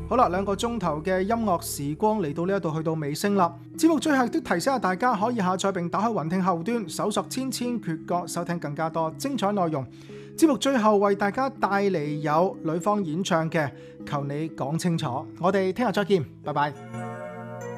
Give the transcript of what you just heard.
好啦，2個鐘頭嘅音樂時光嚟到呢一度去到尾聲啦。節目最後都提醒下大家可以下載並打開雲聽後端，搜索千千闕歌，收聽更加多精彩內容。節目最後為大家帶嚟有呂方演唱嘅《求你講清楚》，我哋聽日再見，拜拜。